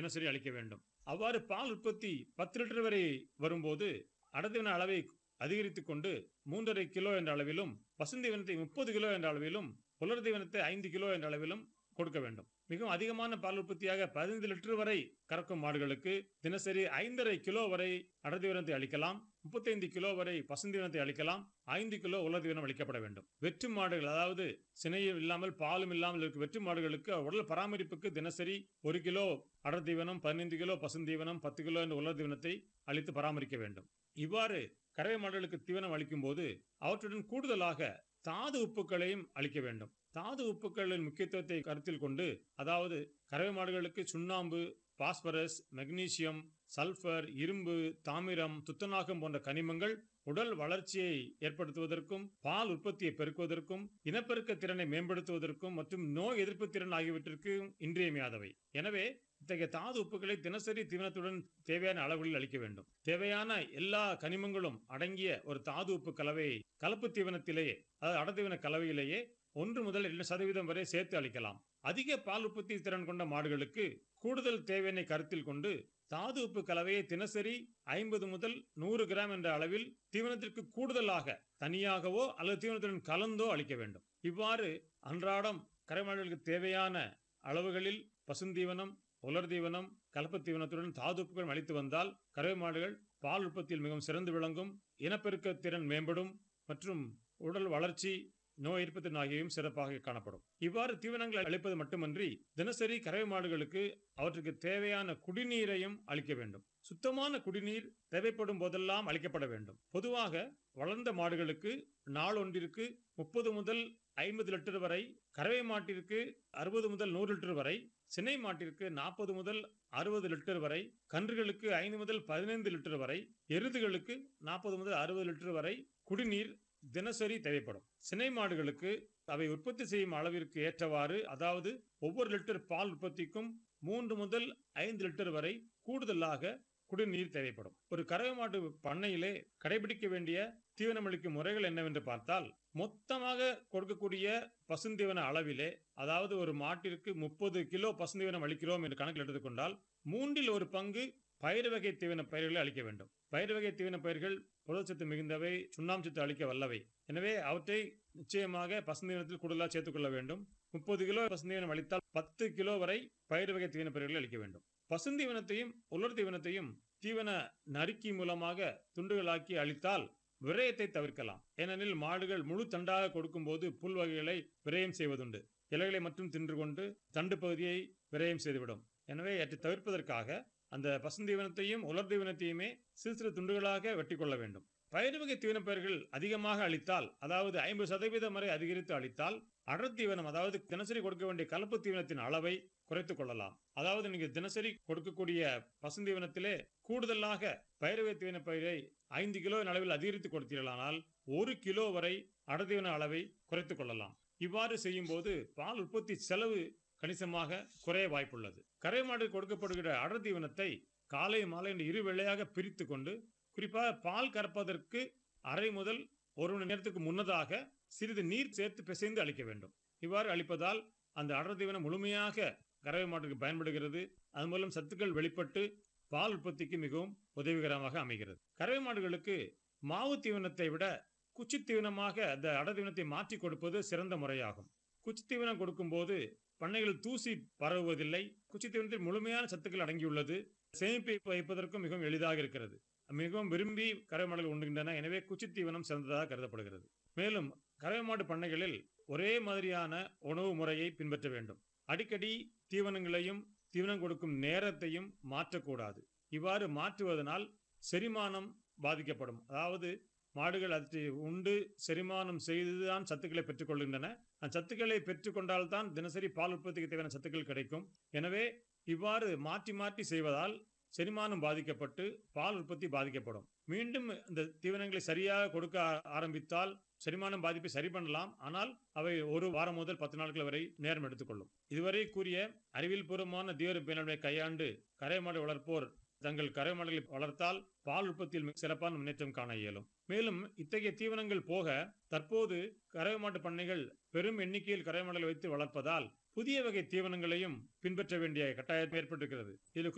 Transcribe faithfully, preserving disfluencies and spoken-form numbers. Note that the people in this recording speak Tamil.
தினசரி அளிக்க வேண்டும். அவ்வாறு பால் உற்பத்தி பத்து லிட்டர் வரை வரும்போது அடர்த்தீவன அளவை அதிகரித்துக் கொண்டு மூன்றரை கிலோ என்ற அளவிலும், பசுந்தீவனத்தை முப்பது கிலோ என்ற அளவிலும், உலர் தீவனத்தை ஐந்து கிலோ என்ற அளவிலும் கொடுக்க வேண்டும். மிகவும் அதிகமான பால் உற்பத்தியாக பதினைந்து லிட்டர் வரை கறக்கும் மாடுகளுக்கு தினசரி ஐந்தரை கிலோ வரை அடர்த்தீவனத்தை அளிக்கலாம். முப்பத்தைந்து கிலோ வரை பசுந்தீவனத்தை அளிக்கலாம். ஐந்து கிலோ உலர் தீவனம் அளிக்கப்பட வேண்டும். வெற்று மாடுகள், அதாவது சினையும் இல்லாமல் பாலும் இல்லாமல் இருக்கும் வெற்று மாடுகளுக்கு உடல் பராமரிப்புக்கு தினசரி ஒரு கிலோ அடர்த்தீவனம், பதினைந்து கிலோ பசுந்தீவனம், பத்து கிலோ என்ற உலர் தீவனத்தை அளித்து பராமரிக்க வேண்டும். இவ்வாறு கறவை மாடுகளுக்கு தீவனம் அளிக்கும் போது அவற்றுடன் கூடுதலாக தாது உப்புக்களையும் அளிக்க வேண்டும். தாது உப்புக்களின் முக்கியத்துவத்தை கருத்தில் கொண்டு, அதாவது கறவை மாடுகளுக்கு சுண்ணாம்பு, பாஸ்பரஸ், மெக்னீசியம், சல்பர், இரும்பு, தாமிரம், துத்தநாகம் போன்ற கனிமங்கள் உடல் வளர்ச்சியை ஏற்படுத்துவதற்கும், பால் உற்பத்தியை பெருக்குவதற்கும், இனப்பெருக்க திறனை மேம்படுத்துவதற்கும் மற்றும் நோய் எதிர்ப்பு திறன் ஆகியவற்றிற்கு இன்றியமையாதவை. எனவே இத்தகைய தாது உப்புகளை தினசரி தீவனத்துடன் தேவையான அளவுகளில் அளிக்க வேண்டும். தேவையான எல்லா கனிமங்களும் அடங்கிய ஒரு தாது உப்பு கலவையை கலப்பு தீவனத்திலேயே, அதாவது அடர்த்தீவன கலவையிலேயே ஒன்று முதல் இரண்டு சதவீதம் வரை சேர்த்து அளிக்கலாம். அதிக பால் உற்பத்தி திறன் கொண்ட மாடுகளுக்கு கூடுதல் தேவையினை கருத்தில் கொண்டு தாது உப்பு கலவையை தினசரி ஐம்பது முதல் நூறு கிராம் என்ற அளவில் தீவனத்திற்கு கூடுதலாக தனியாகவோ அல்லது தீவனத்துடன் கலந்தோ அளிக்க வேண்டும். இவ்வாறு அன்றாடம் கறவை மாடுகளுக்கு தேவையான அளவுகளில் பசுந்தீவனம், உலர் தீவனம், கலப்பு தீவனத்துடன் தாது உப்புகள் அளித்து வந்தால் கறவை மாடுகள் பால் உற்பத்தியில் மிகவும் சிறந்து விளங்கும், இனப்பெருக்க திறன் மேம்படும் மற்றும் உடல் வளர்ச்சி, நோய் எதிர்ப்பு திறன் ஆகியவையும் சிறப்பாக காணப்படும். இவ்வாறு தீவனங்கள் அளிப்பது மட்டுமன்றி தினசரி கறவை மாடுகளுக்கு அவற்றுக்கு தேவையான குடிநீரையும் அளிக்க வேண்டும். சுத்தமான குடிநீர் தேவைப்படும் போதெல்லாம் அளிக்கப்பட வேண்டும். பொதுவாக வளர்ந்த மாடுகளுக்கு நாள் ஒன்றிற்கு முப்பது முதல் ஐம்பது லிட்டர் வரை, கறவை மாட்டிற்கு அறுபது முதல் நூறு லிட்டர் வரை, சினை மாட்டிற்கு நாற்பது முதல் அறுபது லிட்டர் வரை, கன்றுகளுக்கு ஐந்து முதல் பதினைந்து லிட்டர் வரை, எருதுகளுக்கு நாற்பது முதல் அறுபது லிட்டர் வரை குடிநீர் தினசரி தேவைப்படும். சினை மாடுகளுக்கு அவை உற்பத்தி செய்யும் அளவிற்கு ஏற்றவாறு, அதாவது ஒவ்வொரு லிட்டர் பால் உற்பத்திக்கும் மூன்று முதல் ஐந்து லிட்டர் வரை கூடுதலாக குடிநீர் தேவைப்படும். ஒரு கறவை மாட்டு பண்ணையிலே கடைபிடிக்க வேண்டிய தீவனமளிக்கும் முறைகள் என்னவென்று பார்த்தால், மொத்தமாக கொடுக்கக்கூடிய பசுந்தீவன அளவிலே, அதாவது ஒரு மாட்டிற்கு முப்பது கிலோ பசுந்தீவனம் அளிக்கிறோம் என்று கணக்கில் எடுத்துக்கொண்டால் மூன்றில் ஒரு பங்கு பயிர் வகை தீவன பயிர்களை அளிக்க வேண்டும். பயிர் வகை தீவன பயிர்கள் புரதச்சத்து மிகுந்தவை, சுண்ணாம்பு அளிக்க வல்லவை. எனவே அவற்றை நிச்சயமாக பசுந்தீவனத்தில் கூடுதலாக சேர்த்துக் கொள்ள வேண்டும். முப்பது கிலோ பசுந்தீவனம் அளித்தால் பத்து கிலோ வரை பயிர் வகை தீவன பயிர்களை அளிக்க வேண்டும். பசுந்தீவனத்தையும் உலர் தீவனத்தையும் தீவன நறுக்கி மூலமாக துண்டுகளாக்கி அளித்தால் விரயத்தை தவிர்க்கலாம். ஏனெனில் மாடுகள் முழு தண்டாக கொடுக்கும் போது புல் வகைகளை விரயம் செய்வதுண்டு. இலைகளை மட்டும் தின்று கொண்டு தண்டு பகுதியை விரயம் செய்துவிடும். எனவே அவற்றை தவிர்ப்பதற்காக அந்த பசுந்தீவனத்தையும் உலர் தீவனத்தையுமே சிறு சிறு துண்டுகளாக வெட்டி கொள்ள வேண்டும். பயிர் வகை தீவன பயிர்கள் அதிகமாக அளித்தால், அதாவது ஐம்பது சதவீதம் வரை அதிகரித்து அளித்தால் அடர் தீவனம், அதாவது தினசரி கொடுக்க வேண்டிய கலப்பு தீவனத்தின் அளவை குறைத்துக் கொள்ளலாம். அதாவது நீங்க தினசரி கொடுக்கக்கூடிய பசுந்தீவனத்திலே கூடுதலாக பயிர் வகை தீவன பயிரை ஐந்து கிலோ அளவில் அதிகரித்து கொடுத்தீர்களானால் ஒரு கிலோ வரை அடர்தீவன அளவை குறைத்துக் கொள்ளலாம். இவ்வாறு செய்யும் போது பால் உற்பத்தி செலவு கணிசமாக குறைய வாய்ப்புள்ளது. கறவை மாடு கொடுக்கப்படுகிற அடர் தீவனத்தை காலை மாலை என்று இரு வேளையாக பிரித்து கொண்டு, குறிப்பாக பால் கறப்பதற்கு அரை முதல் ஒரு மணி நேரத்துக்கு முன்னதாக சிறிது நீர் சேர்த்து பிசைந்து அளிக்க வேண்டும். இவ்வாறு அளிப்பதால் அந்த அடர் தீவனம் முழுமையாக கறவை மாட்டுக்கு பயன்படுகிறது. அதன் மூலம் சத்துக்கள் வெளிப்பட்டு பால் உற்பத்திக்கு மிகவும் உதவிகரமாக அமைகிறது. கறவை மாடுகளுக்கு மாவு தீவனத்தை விட குச்சி தீவனமாக அந்த அடர் தீவனத்தை மாற்றி கொடுப்பது சிறந்த முறையாகும். குச்சி தீவனம் கொடுக்கும் போது பண்ணைகள் தூசி பரவுவதில்லை. குச்சி தீவனத்தில் முழுமையான சத்துக்கள் அடங்கியுள்ளது. சேமிப்பு வைப்பதற்கும் மிகவும் எளிதாக இருக்கிறது. மிகவும் விரும்பி கறவை மாடுகள் உண்ணுகின்றன. எனவே குச்சி தீவனம் சிறந்ததாக கருதப்படுகிறது. மேலும் கறவை மாடு பண்ணைகளில் ஒரே மாதிரியான உணவு முறையை பின்பற்ற வேண்டும். அடிக்கடி தீவனங்களையும் தீவனம் கொடுக்கும் நேரத்தையும் மாற்றக்கூடாது. இவ்வாறு மாற்றுவதனால் செரிமானம் பாதிக்கப்படும். அதாவது மாடுகள் அதை உண்டு செரிமானம் செய்துதான் சத்துக்களை பெற்றுக் கொள்கின்றன. அந்த சத்துக்களை பெற்றுக்கொண்டால்தான் தினசரி பால் உற்பத்திக்கு தேவையான சத்துக்கள் கிடைக்கும். எனவே இவ்வாறு மாற்றி மாற்றி செய்வதால் செரிமானம் பாதிக்கப்பட்டு பால் உற்பத்தி பாதிக்கப்படும். மீண்டும் இந்த தீவனங்களை சரியாக கொடுக்க ஆரம்பித்தால் செரிமானம் பாதிப்பை சரி பண்ணலாம். ஆனால் அவை ஒரு வாரம் முதல் பத்து நாட்கள் வரை நேரம் எடுத்துக்கொள்ளும். இதுவரை கூறிய அறிவியல் பூர்வமான தீவிர பேணலை கையாண்டு கறவை மாடு வளர்ப்போர் தங்கள் கறவை மாடுகளை வளர்த்தால் பால் உற்பத்தியில் சிறப்பான முன்னேற்றம் காண இயலும். மேலும் இத்தகைய தீவனங்கள் போக தற்போது கறவை மாட்டு பண்ணைகள் பெரும் எண்ணிக்கையில் கறவை மாடுகளை வைத்து வளர்ப்பதால் புதிய வகை தீவனங்களையும் பின்பற்ற வேண்டிய கட்டாயம் ஏற்பட்டிருக்கிறது. இதில்